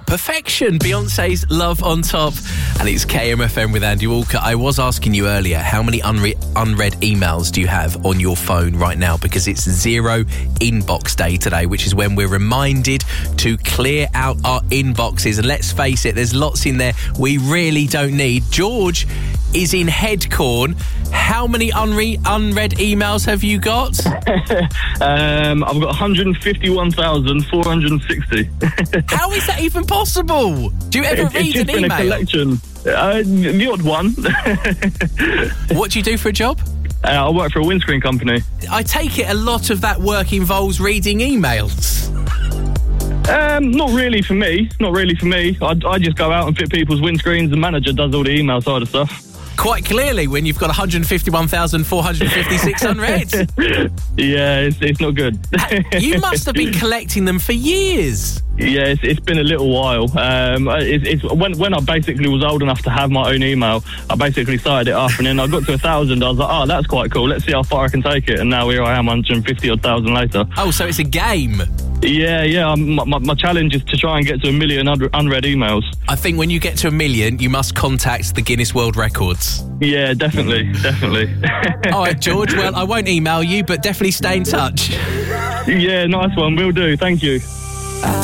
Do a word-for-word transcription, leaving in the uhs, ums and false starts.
Perfection, Beyonce's Love on Top. And it's K M F M with Andy Walker. I was asking you earlier, how many unre- unread emails do you have on your phone right now? Because it's zero inbox day today, which is when we're reminded to clear out our inboxes. And let's face it, there's lots in there we really don't need. George is in Headcorn. How many unre- unread emails have you got? um, I've got one hundred fifty-one thousand four hundred sixty. How is that even possible? Do you ever It's, read it's just an been email? a collection. Uh, the odd one. What do you do for a job? Uh, I work for a windscreen company. I take it a lot of that work involves reading emails. Um, not really for me. Not really for me. I, I just go out and fit people's windscreens. The manager does all the email side of stuff. Quite clearly, when you've got one hundred fifty-one thousand four hundred fifty-six unread. Yeah, it's, it's not good. You must have been collecting them for years. Yeah, it's, it's been a little while. Um, it's, it's when when I basically was old enough to have my own email, I basically started it up, and then I got to a thousand. I was like, oh, that's quite cool. Let's see how far I can take it. And now here I am, one hundred fifty odd thousand later. Oh, so it's a game. Yeah, yeah. My, my, my challenge is to try and get to a million un- unread emails. I think when you get to a million, you must contact the Guinness World Records. Yeah, definitely, definitely. All right, George. Well, I won't email you, but definitely stay in touch. Yeah, nice one. Will do. Thank you.